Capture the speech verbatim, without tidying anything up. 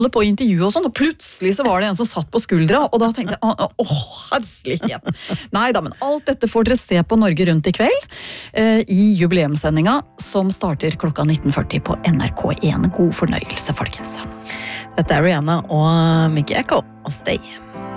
på intervju og sånn, og plutselig så var det en som satt på skuldra, og da tenkte jeg, åh, herlighet. Nei da, men alt dette får dere se på Norge Rundt i kveld, eh, i jubileumssendinga, som starter klokka nitten førti på N R K en. God fornøyelse, folkens. Dette er Rihanna og Mickey Echo og Stay.